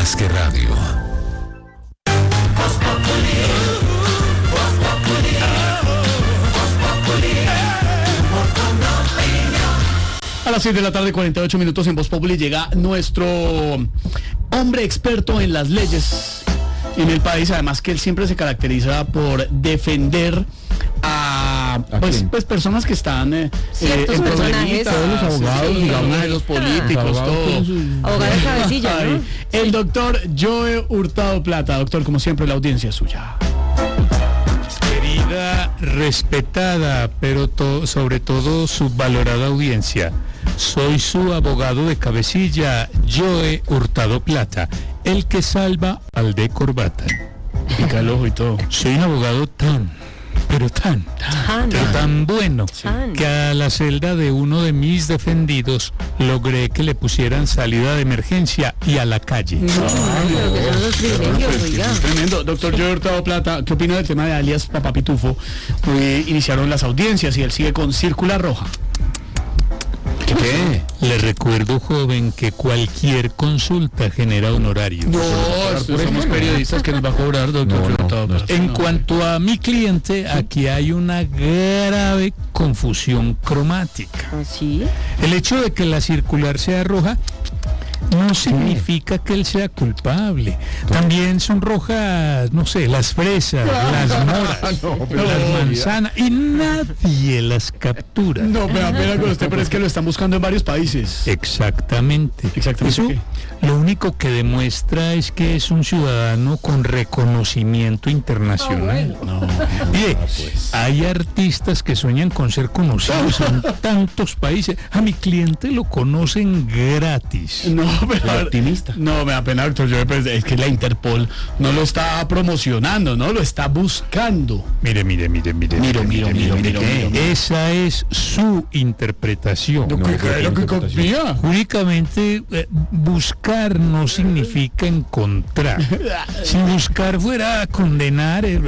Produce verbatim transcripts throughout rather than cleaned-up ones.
más que radio. A las seis de la tarde, cuarenta y ocho minutos, en Voz Populi llega nuestro hombre experto en las leyes en el país, además que él siempre se caracteriza por defender a pues, pues personas que están eh, eh, en problemitas, todos los abogados, sí, digamos, de los políticos, ah, todo. Abogado de cabecilla, ¿no? El doctor Joe Hurtado Plata. Doctor, como siempre, la audiencia es suya. Querida, respetada, pero to- sobre todo subvalorada audiencia, soy su abogado de cabecilla, Joe Hurtado Plata, el que salva al de corbata. Pica el ojo y todo. Soy un abogado tan, pero tan, Tan. pero tan bueno, Tan. que a la celda de uno de mis defendidos logré que le pusieran salida de emergencia y a la calle. No, pero que son los privilegios, oiga. Tremendo. Doctor Joe Hurtado Plata, ¿qué opina del tema de alias Papá Pitufo? Eh, iniciaron las audiencias y él sigue con Círcula Roja. ¿Qué? Le recuerdo, joven, que cualquier consulta genera honorario. No, somos periodistas que nos va a cobrar, doctor Joe Hurtado Plata. En cuanto a mi cliente, aquí hay una grave confusión cromática. ¿Ah, sí? El hecho de que la circular sea roja no significa que él sea culpable. También son rojas, no sé, las fresas, las moras, No, pero las no, manzanas, y nadie las captura. No, me da pena con usted, pero es que lo están buscando en varios países. Exactamente. Exactamente. Eso lo único que demuestra es que es un ciudadano con reconocimiento internacional. No, Mire, hay artistas que sueñan con ser conocidos en tantos países. A mi cliente lo conocen gratis. no, pero, El optimista. no, me da pena, doctor Joe, pero es que la Interpol no lo está promocionando, no lo está buscando. Mire, mire, mire, mire. Miro, miro, miro, miro, miro, miro. Esa es su interpretación. Lo que- lo que confía. Jurídicamente, eh, buscar no significa encontrar. Si buscar fuera condenar, eh,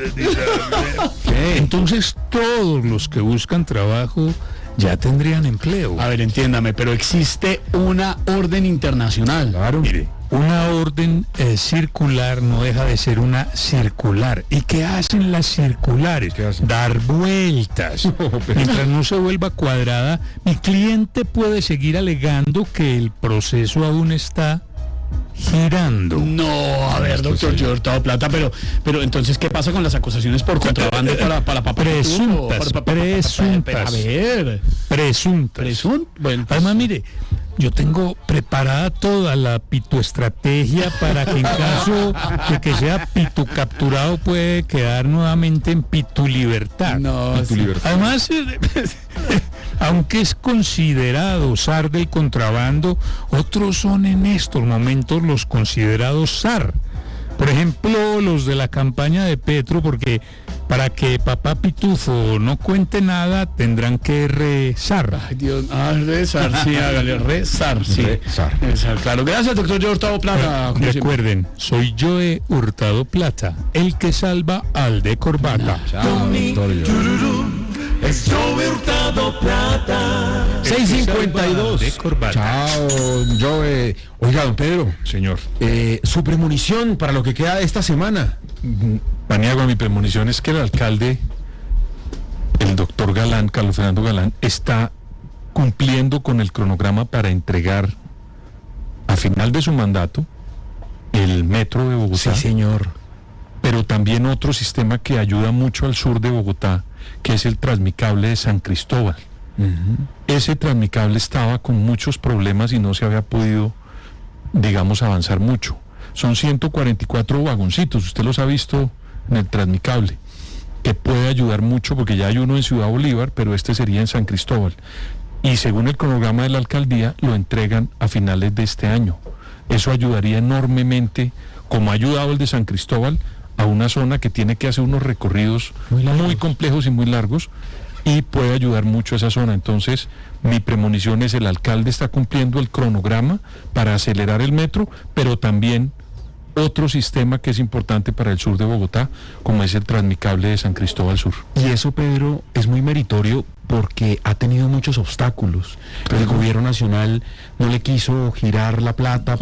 entonces todos los que buscan trabajo ya tendrían empleo. A ver, entiéndame, pero existe una orden internacional. Claro. Mire, una orden eh, circular no deja de ser una circular. ¿Y qué hacen las circulares? Dar vueltas. Mientras no se vuelva cuadrada, mi cliente puede seguir alegando que el proceso aún está girando. No, a ver, doctor Joe Hurtado Plata, pero, pero entonces, ¿qué pasa con las acusaciones por contrabando para, para Papá Pitufo? Presuntas, Para- para- para- presuntas. A ver, Presuntas. presun, bueno, pues, Además, mire, yo tengo preparada toda la pitoestrategia para que en caso de que sea pitu capturado puede quedar nuevamente en pitu libertad. no, sí. Además, eh, aunque es considerado zar del contrabando, otros son en estos momentos los considerados zar. Por ejemplo, los de la campaña de Petro, porque para que Papá Pitufo no cuente nada, tendrán que rezar. Ay, Dios, ah, rezar, sí, hágale, rezar, sí. Rezar. Rezar, claro. Gracias, doctor Joe Hurtado Plata. como siempre. Recuerden, soy Joe Hurtado Plata, el que salva al de corbata. Es Joe Hurtado Plata. seis cincuenta y dos. De corbata. Chao, Joe. Oiga, don Pedro, Señor. eh, su premonición para lo que queda de esta semana. Paniagua, mi premonición es que el alcalde, el doctor Galán, Carlos Fernando Galán, está cumpliendo con el cronograma para entregar a final de su mandato el metro de Bogotá, señor. pero también otro sistema que ayuda mucho al sur de Bogotá, que es el Transmicable de San Cristóbal. Ese Transmicable estaba con muchos problemas y no se había podido, digamos, avanzar mucho. Son ciento cuarenta y cuatro vagoncitos, usted los ha visto en el Transmicable, que puede ayudar mucho porque ya hay uno en Ciudad Bolívar, pero este sería en San Cristóbal. Y según el cronograma de la alcaldía, lo entregan a finales de este año. Eso ayudaría enormemente, como ha ayudado el de San Cristóbal, a una zona que tiene que hacer unos recorridos Muy largos. muy complejos y muy largos, y puede ayudar mucho a esa zona. Entonces, mi premonición es: el alcalde está cumpliendo el cronograma para acelerar el metro, pero también otro sistema que es importante para el sur de Bogotá, como es el Transmicable de San Cristóbal Sur. Y eso, Pedro, es muy meritorio porque ha tenido muchos obstáculos. El gobierno nacional no le quiso girar la plata